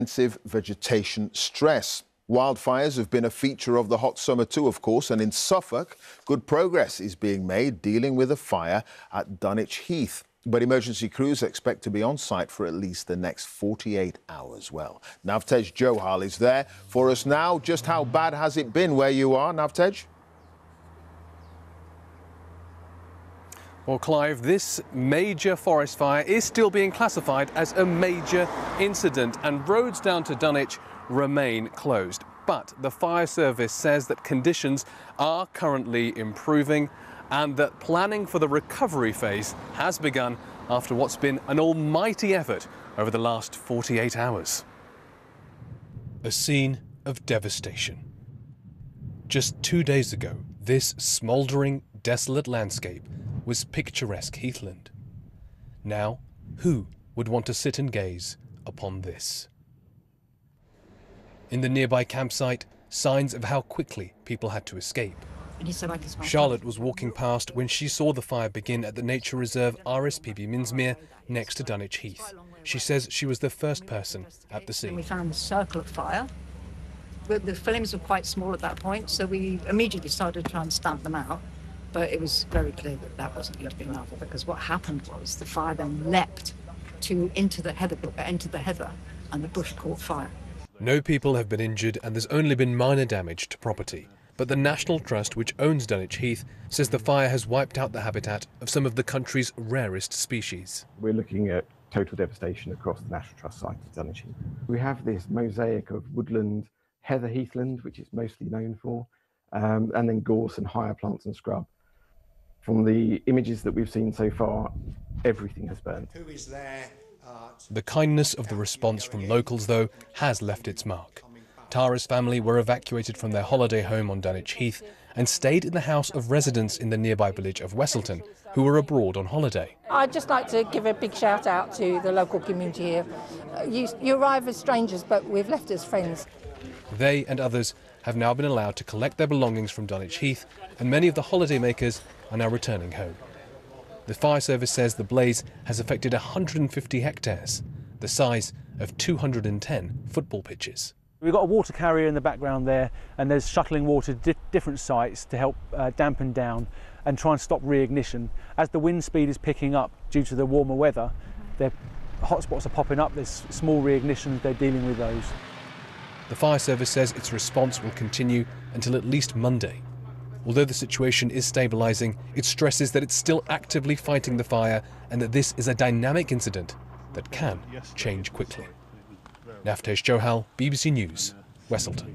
Intensive vegetation stress. Wildfires have been a feature of the hot summer too, of course, and in Suffolk, good progress is being made dealing with a fire at Dunwich Heath. But emergency crews expect to be on site for at least the next 48 hours. Well, Navtej Johal is there for us now. Just how bad has it been where you are, Navtej? Well, Clive, this major forest fire is still being classified as a major incident, and roads down to Dunwich remain closed. But the fire service says that conditions are currently improving and that planning for the recovery phase has begun after what's been an almighty effort over the last 48 hours. A scene of devastation. Just 2 days ago, this smouldering, desolate landscape was picturesque heathland. Now, who would want to sit and gaze upon this? In the nearby campsite, signs of how quickly people had to escape. Charlotte was walking past when she saw the fire begin at the nature reserve RSPB Minsmere next to Dunwich Heath. She says she was the first person at the scene. We found the circle of fire, but the flames were quite small at that point, so we immediately started to try and stamp them out. But it was very clear that that wasn't going to be enough, because what happened was the fire then leapt into the heather, and the bush caught fire. No people have been injured and there's only been minor damage to property. But the National Trust, which owns Dunwich Heath, says the fire has wiped out the habitat of some of the country's rarest species. We're looking at total devastation across the National Trust site of Dunwich Heath. We have this mosaic of woodland, heather heathland, which it's mostly known for, and then gorse and higher plants and scrub. From the images that we've seen so far, everything has burned. The kindness of the response from locals, though, has left its mark. Tara's family were evacuated from their holiday home on Dunwich Heath and stayed in the house of residents in the nearby village of Westleton, who were abroad on holiday. I'd just like to give a big shout out to the local community here. You arrive as strangers, but we've left as friends. They and others have now been allowed to collect their belongings from Dunwich Heath, and many of the holidaymakers are now returning home. The fire service says the blaze has affected 150 hectares, the size of 210 football pitches. We've got a water carrier in the background there, and there's shuttling water to different sites to help dampen down and try and stop reignition. As the wind speed is picking up due to the warmer weather, their hotspots are popping up, there's small reignitions, they're dealing with those. The fire service says its response will continue until at least Monday. Although the situation is stabilising, it stresses that it's still actively fighting the fire and that this is a dynamic incident that can change quickly. Navtej Johal, BBC News, Westleton.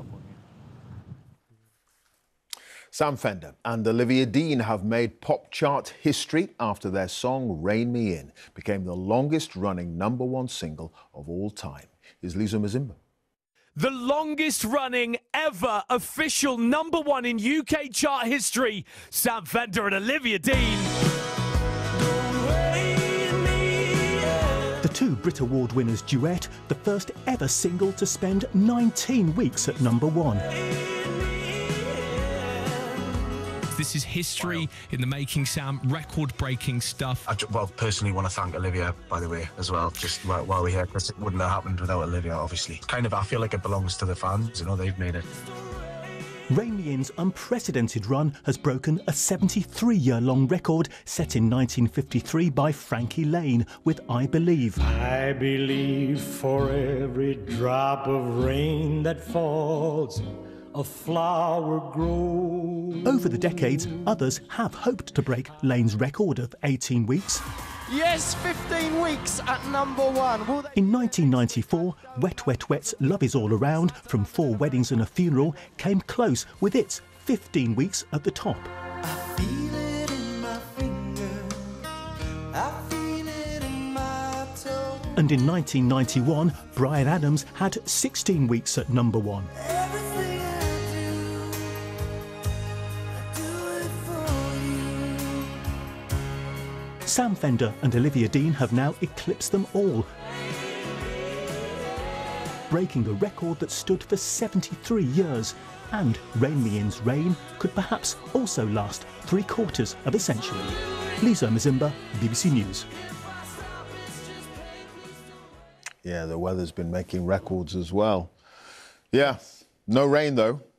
Sam Fender and Olivia Dean have made pop chart history after their song Rein Me In became the longest-running #1 single of all time. Here's Lisa Mazimba. The longest running ever official #1 in UK chart history, Sam Fender and Olivia Dean. The two Brit Award winners' duet, the first ever single to spend 19 weeks at #1. This is history in the making, Sam, record-breaking stuff. I personally want to thank Olivia, by the way, as well, just while we're here, because it wouldn't have happened without Olivia, obviously. I feel like it belongs to the fans, you know, they've made it. Rein Me In's unprecedented run has broken a 73-year-long record set in 1953 by Frankie Lane with I Believe. I believe for every drop of rain that falls, a flower grows. Over the decades, others have hoped to break Lane's record of 18 weeks. Yes, 15 weeks at #1. In 1994, Wet Wet Wet's Love Is All Around from 4 Weddings and a Funeral came close with its 15 weeks at the top. I feel it in my finger, I feel it in my toe. And in 1991, Bryan Adams had 16 weeks at #1. Sam Fender and Olivia Dean have now eclipsed them all, breaking the record that stood for 73 years. And Rein Me In's reign could perhaps also last 3/4 of a century. Lisa Mazimba, BBC News. Yeah, the weather's been making records as well. Yeah, no rain though.